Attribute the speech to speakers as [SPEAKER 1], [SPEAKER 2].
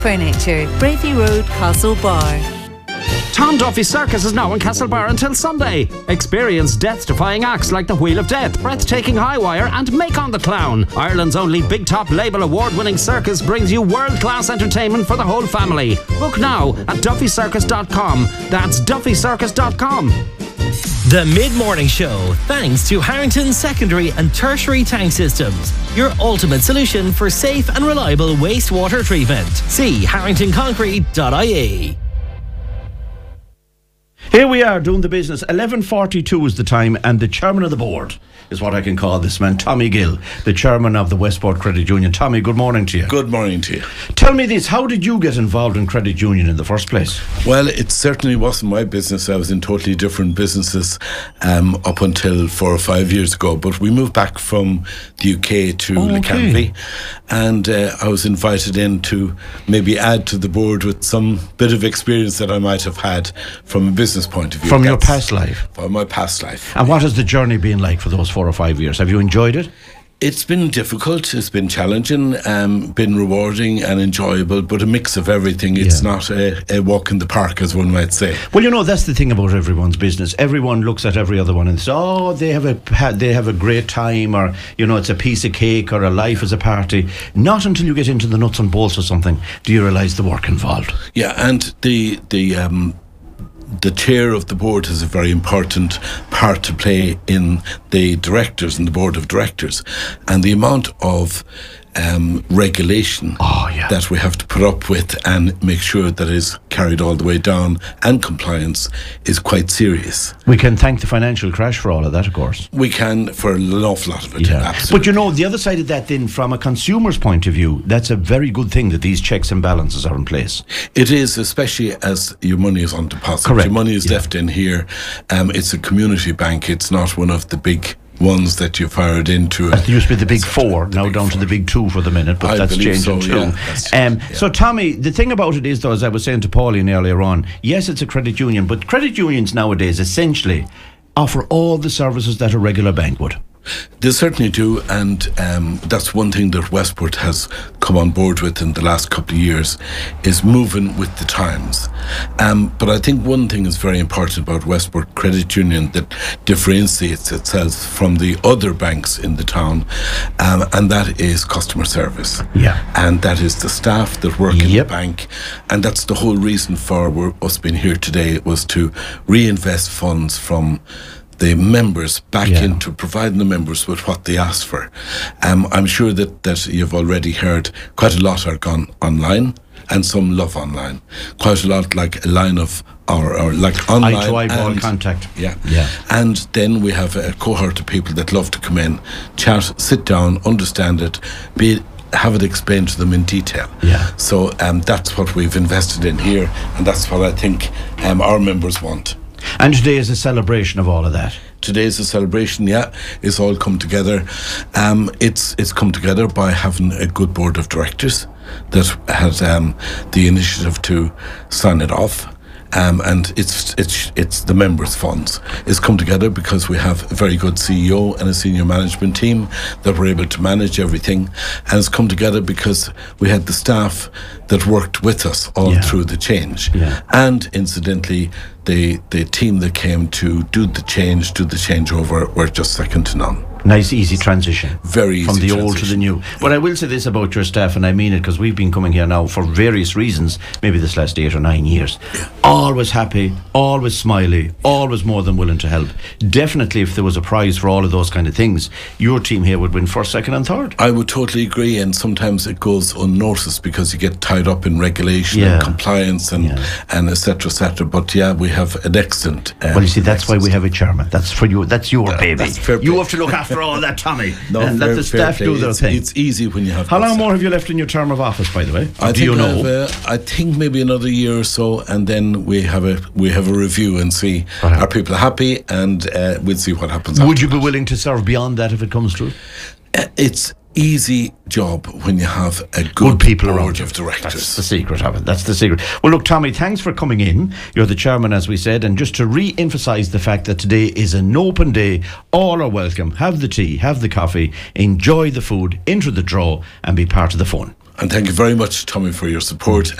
[SPEAKER 1] Furniture, Braithey Road, Castlebar.
[SPEAKER 2] Tom Duffy Circus is now in Castlebar until Sunday. Experience death-defying acts like the Wheel of Death, Breathtaking High Wire and Macon the Clown. Ireland's only Big Top Label award-winning circus brings you world-class entertainment for the whole family. Book now at duffycircus.com. That's duffycircus.com.
[SPEAKER 3] The Mid-Morning Show, thanks to Harrington Secondary and Tertiary Tank Systems, your ultimate solution for safe and reliable wastewater treatment. See harringtonconcrete.ie.
[SPEAKER 4] Here we are doing the business. 11:42 is the time, and the chairman of the board is what I can call this man, Tommy Gill, the chairman of the Westport Credit Union. Tommy, good morning to you.
[SPEAKER 5] Good morning to you.
[SPEAKER 4] Tell me this, how did you get involved in credit union in the first place?
[SPEAKER 5] Well, it certainly wasn't my business. I was in totally different businesses up until 4 or 5 years ago. But we moved back from the UK to Lecavity, and I was invited in to maybe add to the board with some bit of experience that I might have had from a business point of view.
[SPEAKER 4] From your past life?
[SPEAKER 5] From my past life.
[SPEAKER 4] And what has the journey been like for those 4 or 5 years? Have you enjoyed it?
[SPEAKER 5] It's been difficult, it's been challenging, been rewarding and enjoyable, but a mix of everything. It's not a walk in the park, as one might say.
[SPEAKER 4] Well, you know, that's the thing about everyone's business. Everyone looks at every other one and says, oh, they have a great time, or, you know, it's a piece of cake, or a life is a party. Not until you get into the nuts and bolts of something do you realise the work involved.
[SPEAKER 5] Yeah, and the chair of the board has a very important part to play in the directors and the board of directors, and the amount of regulation that we have to put up with and make sure that is carried all the way down, and compliance is quite serious.
[SPEAKER 4] We can thank the financial crash for all of that, of course.
[SPEAKER 5] We can, for an awful lot of it, absolutely.
[SPEAKER 4] But you know, the other side of that then, from a consumer's point of view, that's a very good thing that these checks and balances are in place.
[SPEAKER 5] It is, especially as your money is on deposit.
[SPEAKER 4] Correct.
[SPEAKER 5] Your money is left in here. It's a community bank. It's not one of the big ones that you fired into.
[SPEAKER 4] It used to be the big 4, now down to the big 2 for the minute, but that's changing too. So Tommy, the thing about it is, though, as I was saying to Pauline earlier on, yes, it's a credit union, but credit unions nowadays essentially offer all the services that a regular bank would.
[SPEAKER 5] They certainly do, and that's one thing that Westport has come on board with in the last couple of years, is moving with the times. But I think one thing is very important about Westport Credit Union that differentiates itself from the other banks in the town, and that is customer service.
[SPEAKER 4] Yeah.
[SPEAKER 5] And that is the staff that work in the bank, and that's the whole reason for us being here today, was to reinvest funds from the members back into providing the members with what they asked for. I'm sure that you've already heard quite a lot are gone online, and some love online. Quite a lot, like a line of or like online
[SPEAKER 4] eye-to-eyeball contact.
[SPEAKER 5] Yeah. And then we have a cohort of people that love to come in, chat, sit down, understand it, have it explained to them in detail. So that's what we've invested in here, and that's what I think our members want.
[SPEAKER 4] And today is a celebration of all of that.
[SPEAKER 5] Today is a celebration, it's all come together. It's come together by having a good board of directors that had the initiative to sign it off. And it's the members' funds. It's come together because we have a very good CEO and a senior management team that were able to manage everything, and it's come together because we had the staff that worked with us all through the change. And incidentally, the team that came to do the changeover were just second to none.
[SPEAKER 4] Nice, easy transition.
[SPEAKER 5] Very easy
[SPEAKER 4] from the
[SPEAKER 5] transition.
[SPEAKER 4] old to the new. But I will say this about your staff, and I mean it, because we've been coming here now for various reasons, maybe this last 8 or 9 years. Always happy, always smiley, always more than willing to help. Definitely, if there was a prize for all of those kind of things, your team here would win first, second and third.
[SPEAKER 5] I would totally agree, and sometimes it goes unnoticed because you get tied up in regulation and compliance and et cetera, but we have an excellent
[SPEAKER 4] well, you see, that's why we have a chairman. That's for you. That's your baby.
[SPEAKER 5] That's fair
[SPEAKER 4] you
[SPEAKER 5] play.
[SPEAKER 4] have to look after all that, Tommy.
[SPEAKER 5] No,
[SPEAKER 4] and let the staff do their thing.
[SPEAKER 5] It's easy when you have.
[SPEAKER 4] How long more have you left in your term of office, by the way?
[SPEAKER 5] I think maybe another year or so, and then we have a review and see are people happy, and we'll see what happens.
[SPEAKER 4] Would you be willing to serve beyond that if it comes true?
[SPEAKER 5] It's easy job when you have a good
[SPEAKER 4] people
[SPEAKER 5] board
[SPEAKER 4] around
[SPEAKER 5] of directors.
[SPEAKER 4] That's the secret of it. That's the secret. Well, look, Tommy, thanks for coming in. You're the chairman, as we said, and just to re-emphasise the fact that today is an open day. All are welcome. Have the tea, have the coffee, enjoy the food, enter the draw, and be part of the fun.
[SPEAKER 5] And thank you very much, Tommy, for your support.